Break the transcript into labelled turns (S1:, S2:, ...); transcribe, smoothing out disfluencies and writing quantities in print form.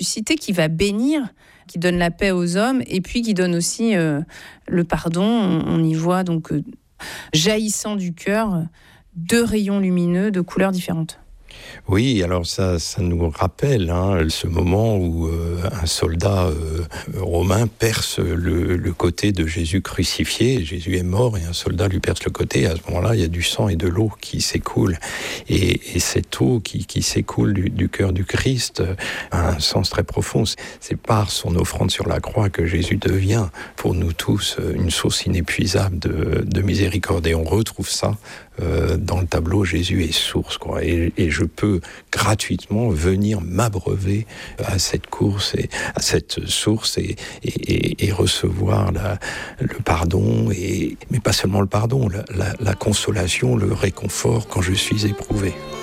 S1: cité qui va bénir, qui donne la paix aux hommes, et puis qui donne aussi le pardon. On y voit donc jaillissant du cœur 2 rayons lumineux de couleurs différentes.
S2: Oui, alors ça nous rappelle ce moment où un soldat romain perce le côté de Jésus crucifié. Jésus est mort et un soldat lui perce le côté. À ce moment-là, il y a du sang et de l'eau qui s'écoule. Et cette eau qui s'écoule du cœur du Christ a un sens très profond. C'est par son offrande sur la croix que Jésus devient pour nous tous une source inépuisable de miséricorde. Et on retrouve ça dans le tableau. Jésus est source, quoi. Et je peux gratuitement venir m'abreuver à cette course et à cette source et recevoir le pardon, mais pas seulement le pardon, la consolation, le réconfort quand je suis éprouvé.